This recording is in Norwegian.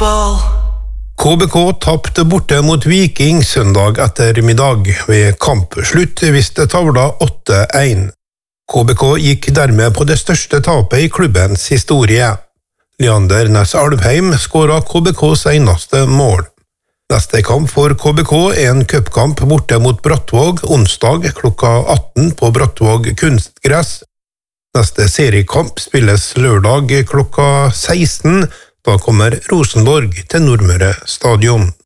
football. KBK tappte borte mot Viking søndag ettermiddag. Ved kampslutt viste tavla 8-1. KBK gikk dermed på det største tapet i klubbens historie. Leander Næss Alvheim skåret KBKs eneste mål. Neste kamp for KBK er en cupkamp borte mot Brattvåg onsdag klokka 18 på Brattvåg kunstgress. Neste seriekamp spilles lørdag klokka 16. Da kommer Rosenborg til Nordmøre stadion.